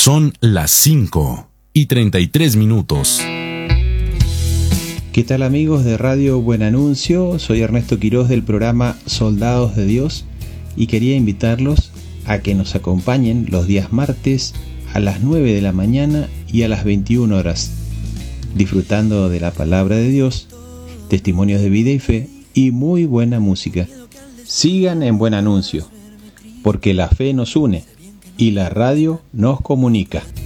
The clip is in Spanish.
Son las 5:33. ¿Qué tal amigos de Radio Buen Anuncio? Soy Ernesto Quiroz del programa Soldados de Dios y quería invitarlos a que nos acompañen los días martes a las 9 de la mañana y a las 21 horas, disfrutando de la palabra de Dios, testimonios de vida y fe y muy buena música. Sigan en Buen Anuncio, porque la fe nos une y la radio nos comunica.